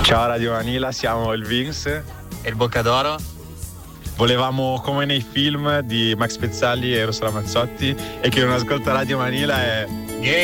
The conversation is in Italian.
Ciao Radio Manila, siamo il Vince e il Boccadoro. Volevamo, come nei film di Max Pezzali e Rosa Ramazzotti, e chi non ascolta Radio Manila è